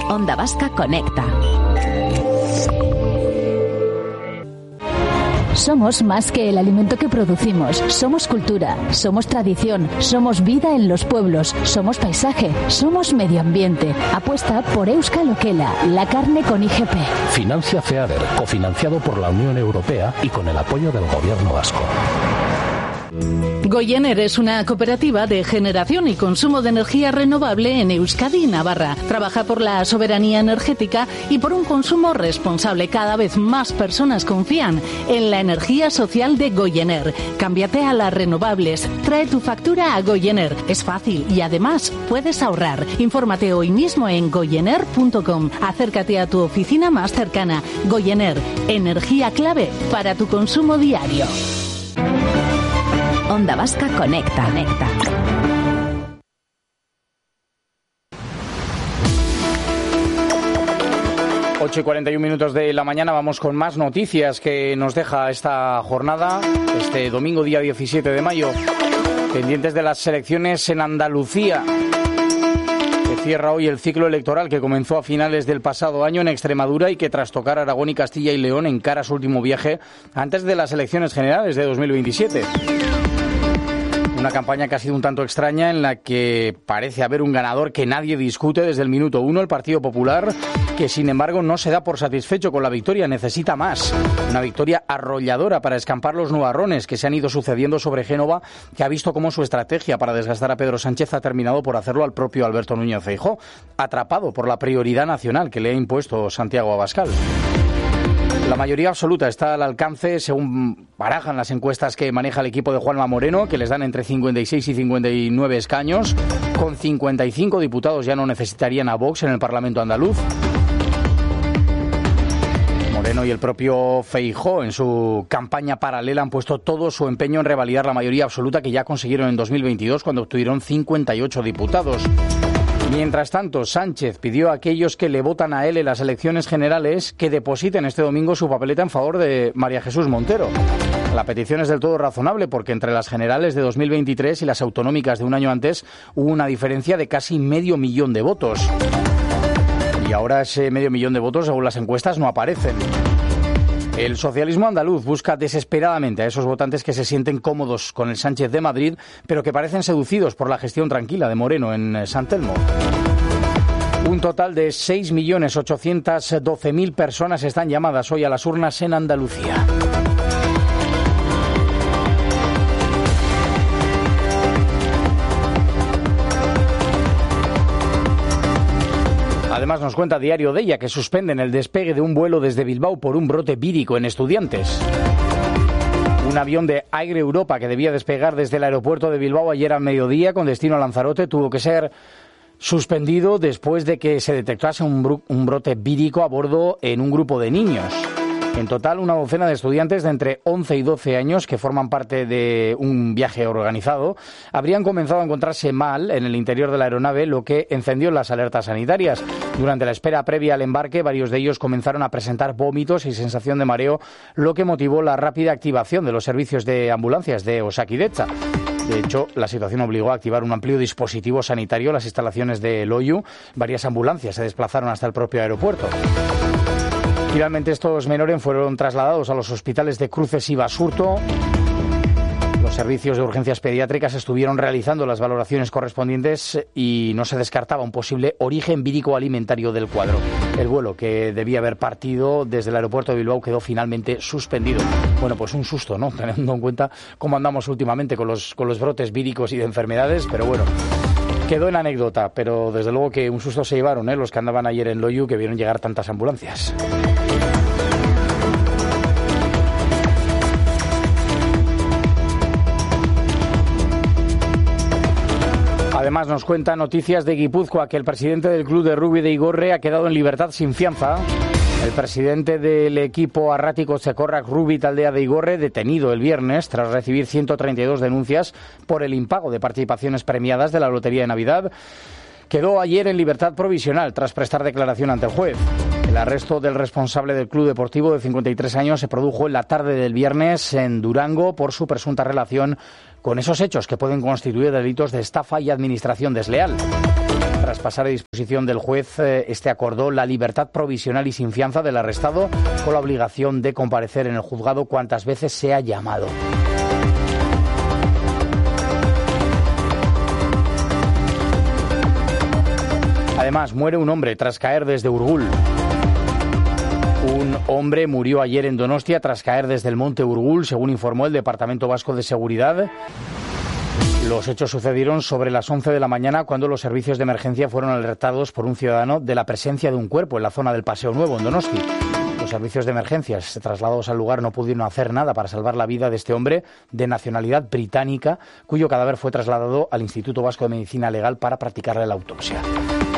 Onda Vasca Conecta. Somos más que el alimento que producimos. Somos cultura, somos tradición, somos vida en los pueblos, somos paisaje, somos medio ambiente. Apuesta por Euskal Okela, la carne con IGP. Financia FEADER, cofinanciado por la Unión Europea y con el apoyo del Gobierno vasco. Goyener es una cooperativa de generación y consumo de energía renovable en Euskadi y Navarra. Trabaja por la soberanía energética y por un consumo responsable. Cada vez más personas confían en la energía social de Goyener. Cámbiate a las renovables. Trae tu factura a Goyener. Es fácil y además puedes ahorrar. Infórmate hoy mismo en goyener.com. Acércate a tu oficina más cercana. Goyener, energía clave para tu consumo diario. Onda Vasca Conecta. 8:41 de la mañana, vamos con más noticias que nos deja esta jornada, este domingo día 17 de mayo, pendientes de las elecciones en Andalucía, que cierra hoy el ciclo electoral que comenzó a finales del pasado año en Extremadura y que tras tocar Aragón y Castilla y León encara su último viaje antes de las elecciones generales de 2027. Una campaña que ha sido un tanto extraña, en la que parece haber un ganador que nadie discute desde el minuto uno, el Partido Popular, que sin embargo no se da por satisfecho con la victoria, necesita más. Una victoria arrolladora para escampar los nubarrones que se han ido sucediendo sobre Génova, que ha visto cómo su estrategia para desgastar a Pedro Sánchez ha terminado por hacerlo al propio Alberto Núñez Feijóo, atrapado por la prioridad nacional que le ha impuesto Santiago Abascal. La mayoría absoluta está al alcance, según barajan las encuestas que maneja el equipo de Juanma Moreno, que les dan entre 56 y 59 escaños. Con 55 diputados ya no necesitarían a Vox en el Parlamento andaluz. Moreno y el propio Feijóo en su campaña paralela han puesto todo su empeño en revalidar la mayoría absoluta que ya consiguieron en 2022 cuando obtuvieron 58 diputados. Mientras tanto, Sánchez pidió a aquellos que le votan a él en las elecciones generales que depositen este domingo su papeleta en favor de María Jesús Montero. La petición es del todo razonable porque entre las generales de 2023 y las autonómicas de un año antes hubo una diferencia de casi 500.000 de votos. Y ahora ese 500.000 de votos, según las encuestas, no aparecen. El socialismo andaluz busca desesperadamente a esos votantes que se sienten cómodos con el Sánchez de Madrid, pero que parecen seducidos por la gestión tranquila de Moreno en San Telmo. Un total de 6.812.000 personas están llamadas hoy a las urnas en Andalucía. Además nos cuenta Diario de Ella que suspenden el despegue de un vuelo desde Bilbao por un brote vírico en estudiantes. Un avión de Air Europa que debía despegar desde el aeropuerto de Bilbao ayer al mediodía con destino a Lanzarote tuvo que ser suspendido después de que se detectase un brote vírico a bordo en un grupo de niños. En total, una docena de estudiantes de entre 11 y 12 años que forman parte de un viaje organizado habrían comenzado a encontrarse mal en el interior de la aeronave, lo que encendió las alertas sanitarias. Durante la espera previa al embarque, varios de ellos comenzaron a presentar vómitos y sensación de mareo, lo que motivó la rápida activación de los servicios de ambulancias de Osakidetza. De hecho, la situación obligó a activar un amplio dispositivo sanitario en las instalaciones de Loiu. Varias ambulancias se desplazaron hasta el propio aeropuerto. Finalmente estos menores fueron trasladados a los hospitales de Cruces y Basurto. Los servicios de urgencias pediátricas estuvieron realizando las valoraciones correspondientes y no se descartaba un posible origen vírico alimentario del cuadro. El vuelo que debía haber partido desde el aeropuerto de Bilbao quedó finalmente suspendido. Bueno, pues un susto, ¿no? Teniendo en cuenta cómo andamos últimamente con los brotes víricos y de enfermedades, pero bueno. Quedó en anécdota, pero desde luego que un susto se llevaron, los que andaban ayer en Loiu, que vieron llegar tantas ambulancias. Además nos cuenta noticias de Guipúzcoa que el presidente del club de rugby de Igorre ha quedado en libertad sin fianza. El presidente del equipo arrático Sekorrak Rugby Taldea de Igorre, detenido el viernes tras recibir 132 denuncias por el impago de participaciones premiadas de la Lotería de Navidad, quedó ayer en libertad provisional tras prestar declaración ante el juez. El arresto del responsable del club deportivo de 53 años se produjo en la tarde del viernes en Durango por su presunta relación con esos hechos que pueden constituir delitos de estafa y administración desleal. Tras pasar a disposición del juez, este acordó la libertad provisional y sin fianza del arrestado, con la obligación de comparecer en el juzgado cuantas veces sea llamado. Además, muere un hombre tras caer desde Urgul. Un hombre murió ayer en Donostia tras caer desde el monte Urgul, según informó el Departamento Vasco de Seguridad. Los hechos sucedieron sobre las 11 de la mañana, cuando los servicios de emergencia fueron alertados por un ciudadano de la presencia de un cuerpo en la zona del Paseo Nuevo, en Donosti. Los servicios de emergencias trasladados al lugar no pudieron hacer nada para salvar la vida de este hombre de nacionalidad británica, cuyo cadáver fue trasladado al Instituto Vasco de Medicina Legal para practicarle la autopsia.